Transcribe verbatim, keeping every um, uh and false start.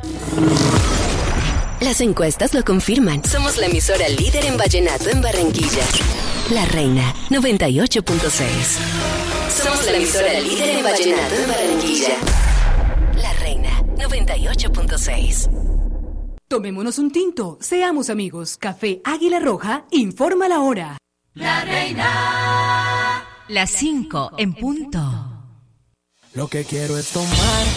Las encuestas lo confirman. Somos la emisora líder en vallenato en Barranquilla. La Reina, noventa y ocho punto seis. Somos la emisora líder en vallenato en Barranquilla. La Reina, noventa y ocho punto seis. Tomémonos un tinto, seamos amigos. Café Águila Roja informa la hora. La Reina. Las cinco en punto. Lo que quiero es tomar